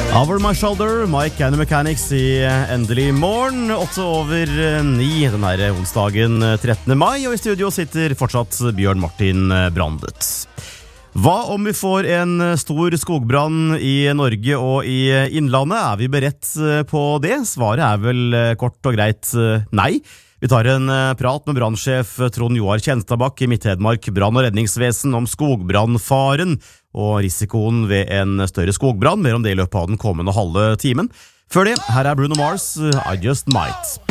Over My Shoulder, Mike and the Mechanics I endelig morgen, 8:09 den her onsdagen 13. mai, og I studio sitter fortsatt Bjørn Martin Brandet. Hva om vi får en stor skogbrann I Norge og I innlandet? Vi beredt på det? Svaret vel kort og greit nei. Vi tar en prat med brannsjef Trond Joar Kjenstabakk I Midt-Hedmark brann- og redningsvesen om skogbrannfaren og risikoen ved en større skogbrann, mer om det I løpet av den kommende halve timen. Før det, her Bruno Mars, I Just Might.